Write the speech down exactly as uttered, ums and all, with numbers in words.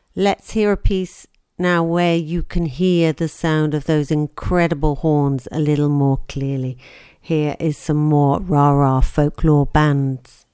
Let's hear a piece now where you can hear the sound of those incredible horns a little more clearly. Here is some more rah-rah folklore bands.